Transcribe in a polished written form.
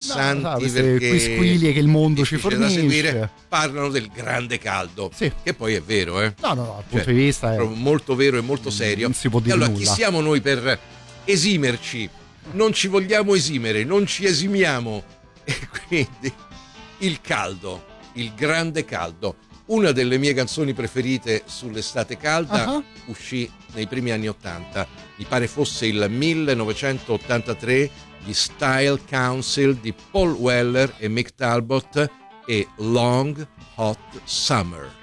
interessanti, queste perché quisquilie che il mondo ci difficile da fornisce. seguire, parlano del grande caldo, Sì. che poi è vero, No, dal punto di vista è proprio molto vero e molto serio. non si può E dire allora nulla. chi siamo noi per esimerci? Non ci vogliamo esimere, non ci esimiamo. E quindi il caldo, il grande caldo. Una delle mie canzoni preferite sull'estate calda uscì nei primi anni 80, mi pare fosse il 1983, gli Style Council di Paul Weller e Mick Talbot e Long Hot Summer.